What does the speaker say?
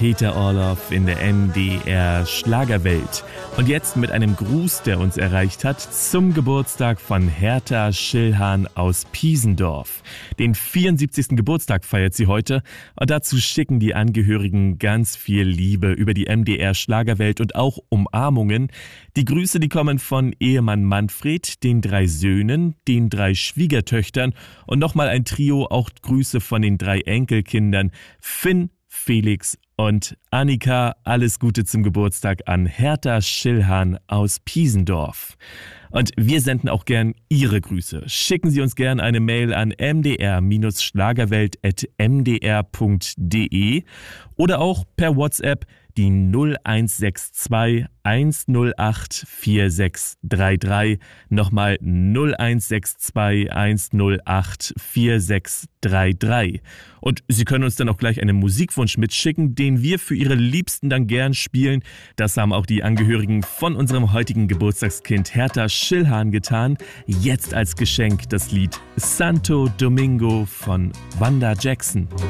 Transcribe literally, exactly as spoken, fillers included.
Peter Orloff in der M D R Schlagerwelt. Und jetzt mit einem Gruß, der uns erreicht hat, zum Geburtstag von Hertha Schillhahn aus Piesendorf. Den vierundsiebzigsten Geburtstag feiert sie heute und dazu schicken die Angehörigen ganz viel Liebe über die M D R Schlagerwelt und auch Umarmungen. Die Grüße, die kommen von Ehemann Manfred, den drei Söhnen, den drei Schwiegertöchtern und nochmal ein Trio, auch Grüße von den drei Enkelkindern Finn, Felix und Annika. Alles Gute zum Geburtstag an Hertha Schillhahn aus Piesendorf. Und wir senden auch gern Ihre Grüße. Schicken Sie uns gern eine Mail an m d r schlagerwelt at m d r punkt d e oder auch per WhatsApp die null eins sechs zwei eins null acht vier sechs drei drei. Nochmal null eins sechs zwei eins null acht vier sechs drei drei. Und Sie können uns dann auch gleich einen Musikwunsch mitschicken, den wir für Ihre Liebsten dann gern spielen. Das haben auch die Angehörigen von unserem heutigen Geburtstagskind Hertha Schillhahn getan. Jetzt als Geschenk das Lied Santo Domingo von Wanda Jackson.